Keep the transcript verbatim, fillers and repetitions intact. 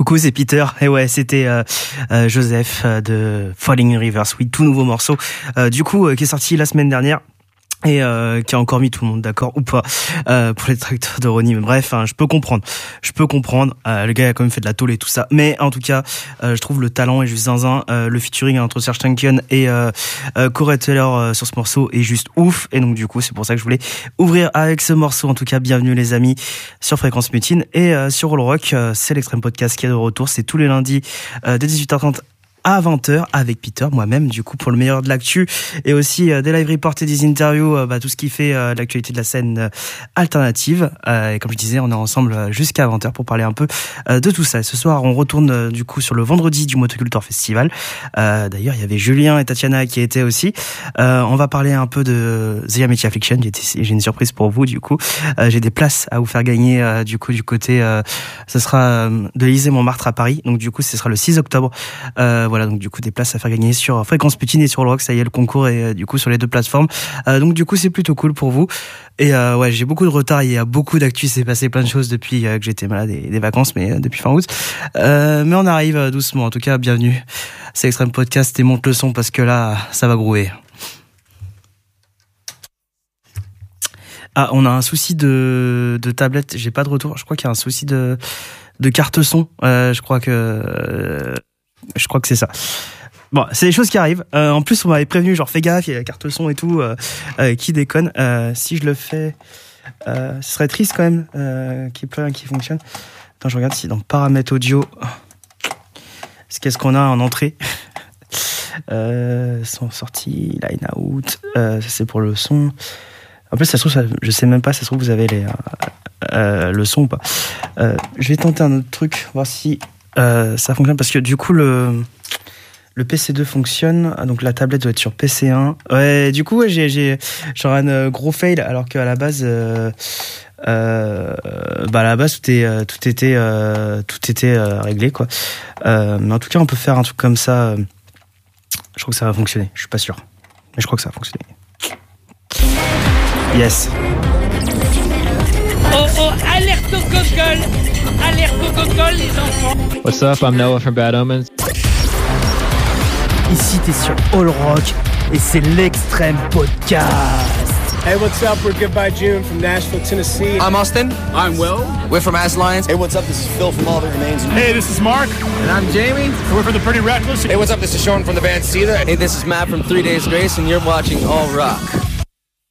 Coucou, c'est Peter. Et ouais, c'était euh, euh, Joseph euh, de Falling in Reverse, oui, tout nouveau morceau. Euh, du coup, euh, qui est sorti la semaine dernière. Et euh, qui a encore mis tout le monde d'accord ou pas euh, pour les tracteurs de Ronnie. Mais bref, hein, je peux comprendre. Je peux comprendre. Euh, le gars a quand même fait de la tôle et tout ça. Mais en tout cas, euh, je trouve le talent est juste zinzin. Euh, le featuring entre Serge Tankian et euh, euh, Corey Taylor euh, sur ce morceau est juste ouf. Et donc du coup, c'est pour ça que je voulais ouvrir avec ce morceau. En tout cas, bienvenue les amis sur Fréquence Mutine et euh, sur All Rock. Euh, c'est l'Extrême Podcast qui est de retour. C'est tous les lundis euh, dès dix-huit heures trente. À vingt heures avec Peter, moi-même, du coup, pour le meilleur de l'actu et aussi euh, des live reports et des interviews, euh, bah, tout ce qui fait euh, l'actualité de la scène euh, alternative. Euh, et comme je disais, on est ensemble euh, jusqu'à vingt heures pour parler un peu euh, de tout ça. Ce soir, on retourne euh, du coup sur le vendredi du Motoculture Festival. Euh, d'ailleurs, il y avait Julien et Tatiana qui étaient aussi. Euh, on va parler un peu de The Amity Affliction. J'ai, j'ai une surprise pour vous, du coup. Euh, j'ai des places à vous faire gagner, euh, du coup, du côté... Euh, ce sera euh, de l'Élysée-Montmartre à Paris. Donc, du coup, ce sera le six octobre. Euh, voilà. Voilà, donc du coup des places à faire gagner sur Fréquence Mutine et sur le Rock, ça y est, le concours est euh, du coup sur les deux plateformes. Euh, donc du coup c'est plutôt cool pour vous. Et euh, ouais, j'ai beaucoup de retard, il y a beaucoup d'actu, il s'est passé plein de choses depuis euh, que j'étais malade et des vacances, mais euh, depuis fin août. Euh, mais on arrive euh, doucement. En tout cas, bienvenue. C'est Extrême Podcast et monte le son parce que là, ça va grouer. Ah, on a un souci de de tablette. J'ai pas de retour. Je crois qu'il y a un souci de de carte son. Euh, je crois que euh, Je crois que c'est ça. Bon, c'est des choses qui arrivent. Euh, en plus, on m'avait prévenu, genre, fais gaffe, il y a la carte son et tout, euh, euh, qui déconne. Euh, si je le fais, euh, ce serait triste quand même, euh, qu'il n'y ait plus rien qui fonctionne. Attends, je regarde si dans paramètres audio, qu'est-ce qu'on a en entrée. euh, son sortie, line out, euh, ça c'est pour le son. En plus, ça se trouve, ça, je sais même pas, ça se trouve, vous avez les, euh, euh, le son ou pas. Euh, je vais tenter un autre truc, voir si Euh, ça fonctionne parce que du coup le le P C deux fonctionne, donc la tablette doit être sur P C un. Ouais, du coup ouais, j'ai j'ai genre un gros fail alors qu'à la base euh, euh, bah à la base tout est tout était euh, tout était euh, réglé quoi. Euh, mais en tout cas on peut faire un truc comme ça. Euh, je crois que ça va fonctionner. Je suis pas sûr, mais je crois que ça va fonctionner. Yes. Oh oh, alerte au gogol! Alerte au gogol, les enfants! What's up? I'm Noah from Bad Omens. Ici, t'es sur All Rock et c'est l'Extrême Podcast. Hey, what's up? We're Goodbye June from Nashville, Tennessee. I'm Austin. I'm Will. We're from As Lions. Hey, what's up? This is Phil from All That Remains. Hey, this is Mark. And I'm Jamie. We're from the Pretty Reckless. Hey, what's up? This is Sean from the band Seether. Hey, this is Matt from Three Days Grace, and you're watching All Rock.